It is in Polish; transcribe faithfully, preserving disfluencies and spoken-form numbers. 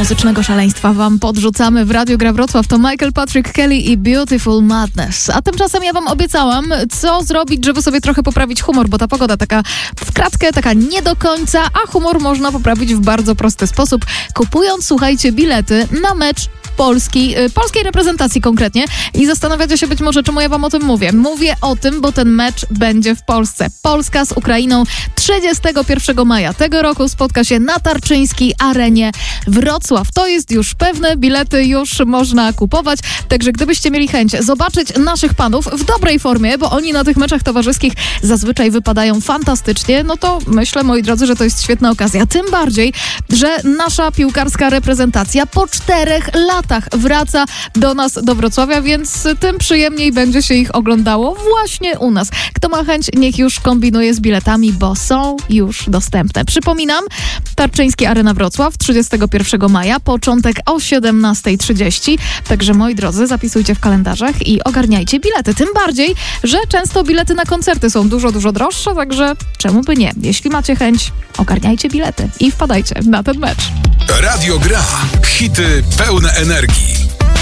muzycznego szaleństwa wam podrzucamy w Radiu Gra Wrocław. To Michael Patrick Kelly i Beautiful Madness. A tymczasem ja wam obiecałam, co zrobić, żeby sobie trochę poprawić humor, bo ta pogoda taka w kratkę, taka nie do końca, a humor można poprawić w bardzo prosty sposób, kupując, słuchajcie, bilety na mecz Polski, polskiej reprezentacji konkretnie i zastanawiacie się być może, czemu ja wam o tym mówię. Mówię o tym, bo ten mecz będzie w Polsce. Polska z Ukrainą trzydziestego pierwszego maja tego roku spotka się na Tarczyńskiej Arenie Wrocław. To jest już pewne, bilety już można kupować, także gdybyście mieli chęć zobaczyć naszych panów w dobrej formie, bo oni na tych meczach towarzyskich zazwyczaj wypadają fantastycznie, no to myślę, moi drodzy, że to jest świetna okazja. Tym bardziej, że nasza piłkarska reprezentacja po czterech latach wraca do nas, do Wrocławia, więc tym przyjemniej będzie się ich oglądało właśnie u nas. Kto ma chęć, niech już kombinuje z biletami, bo są już dostępne. Przypominam, Tarczyński Arena Wrocław, trzydziestego pierwszego maja, początek o siedemnasta trzydzieści. Także moi drodzy, zapisujcie w kalendarzach i ogarniajcie bilety. Tym bardziej, że często bilety na koncerty są dużo, dużo droższe, także czemu by nie? Jeśli macie chęć, ogarniajcie bilety i wpadajcie na ten mecz. Radio Gra. Hity pełne energii.